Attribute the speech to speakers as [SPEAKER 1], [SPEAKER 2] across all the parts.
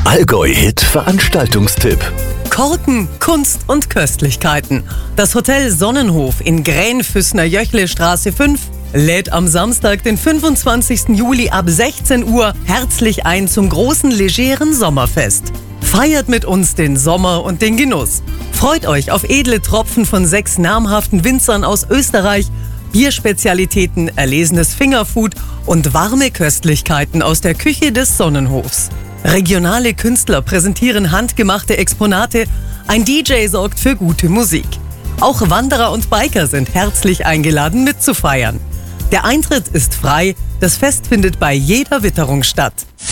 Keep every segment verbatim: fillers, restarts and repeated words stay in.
[SPEAKER 1] Allgäu-Hit Veranstaltungstipp.
[SPEAKER 2] Korken, Kunst und Köstlichkeiten. Das Hotel Sonnenhof in Grähn-Füßner-Jöchle-Straße fünf lädt am Samstag, den fünfundzwanzigsten Juli ab sechzehn Uhr herzlich ein zum großen legeren Sommerfest. Feiert mit uns den Sommer und den Genuss. Freut euch auf edle Tropfen von sechs namhaften Winzern aus Österreich, Bierspezialitäten, erlesenes Fingerfood und warme Köstlichkeiten aus der Küche des Sonnenhofs. Regionale Künstler präsentieren handgemachte Exponate, ein D J sorgt für gute Musik. Auch Wanderer und Biker sind herzlich eingeladen mitzufeiern. Der Eintritt ist frei, das Fest findet bei jeder Witterung statt.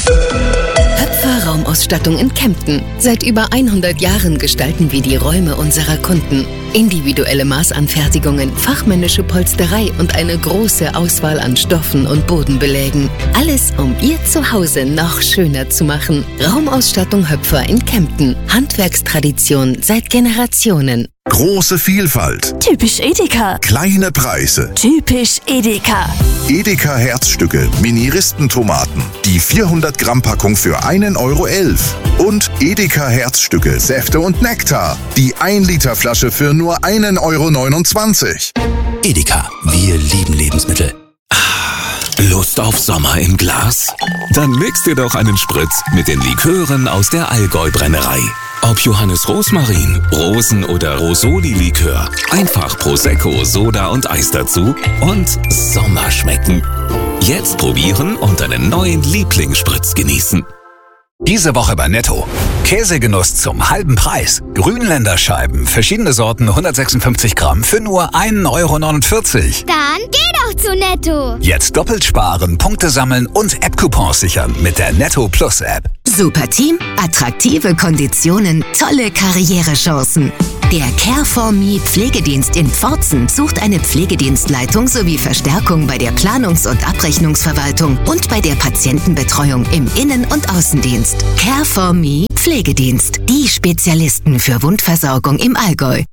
[SPEAKER 3] Höpfer Raumausstattung in Kempten. Seit über hundert Jahren gestalten wir die Räume unserer Kunden. Individuelle Maßanfertigungen, fachmännische Polsterei und eine große Auswahl an Stoffen und Bodenbelägen. Alles, um Ihr Zuhause noch schöner zu machen. Raumausstattung Höpfer in Kempten. Handwerkstradition seit Generationen.
[SPEAKER 4] Große Vielfalt.
[SPEAKER 5] Typisch Edeka.
[SPEAKER 4] Kleine Preise.
[SPEAKER 5] Typisch Edeka.
[SPEAKER 4] Edeka Herzstücke, Mini-Ristentomaten. Die vierhundert Gramm Packung für einen Euro elf. Und Edeka Herzstücke, Säfte und Nektar. Die ein Liter Flasche für nur einen Euro neunundzwanzig.
[SPEAKER 6] Edeka, wir lieben Lebensmittel. Lust auf Sommer im Glas? Dann mix dir doch einen Spritz mit den Likören aus der Allgäu-Brennerei. Ob Johannes Rosmarin, Rosen- oder Rosoli-Likör, einfach Prosecco, Soda und Eis dazu und Sommer schmecken. Jetzt probieren und einen neuen Lieblingsspritz genießen.
[SPEAKER 7] Diese Woche bei Netto. Käsegenuss zum halben Preis. Grünländer Scheiben, verschiedene Sorten, hundertsechsundfünfzig Gramm für nur einen Euro neunundvierzig.
[SPEAKER 8] Dann geh doch zu Netto.
[SPEAKER 7] Jetzt doppelt sparen, Punkte sammeln und App-Coupons sichern mit der Netto Plus App.
[SPEAKER 3] Super Team, attraktive Konditionen, tolle Karrierechancen. Der Care for Me Pflegedienst in Pforzen sucht eine Pflegedienstleitung sowie Verstärkung bei der Planungs- und Abrechnungsverwaltung und bei der Patientenbetreuung im Innen- und Außendienst. Care for Me Pflegedienst, die Spezialisten für Wundversorgung im Allgäu.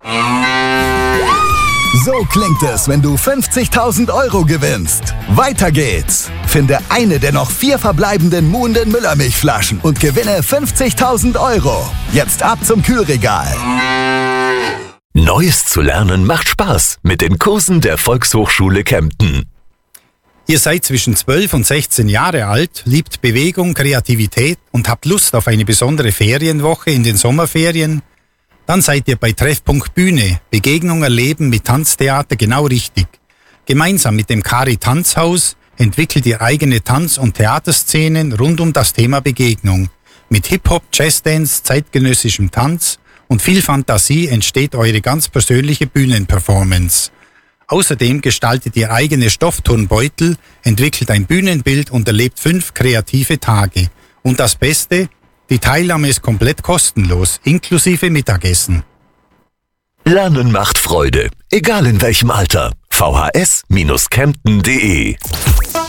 [SPEAKER 9] So klingt es, wenn du fünfzigtausend Euro gewinnst. Weiter geht's. Finde eine der noch vier verbleibenden Muhnden Müllermilchflaschen und gewinne fünfzigtausend Euro. Jetzt ab zum Kühlregal.
[SPEAKER 1] Neues zu lernen macht Spaß mit den Kursen der Volkshochschule Kempten.
[SPEAKER 10] Ihr seid zwischen zwölf und sechzehn Jahre alt, liebt Bewegung, Kreativität und habt Lust auf eine besondere Ferienwoche in den Sommerferien? Dann seid ihr bei Treffpunkt Bühne, Begegnung erleben mit Tanztheater genau richtig. Gemeinsam mit dem Kari Tanzhaus entwickelt ihr eigene Tanz- und Theaterszenen rund um das Thema Begegnung. Mit Hip-Hop, Jazzdance, zeitgenössischem Tanz und viel Fantasie entsteht eure ganz persönliche Bühnenperformance. Außerdem gestaltet ihr eigene Stoffturnbeutel, entwickelt ein Bühnenbild und erlebt fünf kreative Tage. Und das Beste: die Teilnahme ist komplett kostenlos, inklusive Mittagessen.
[SPEAKER 1] Lernen macht Freude, egal in welchem Alter. v h s Bindestrich kempten punkt de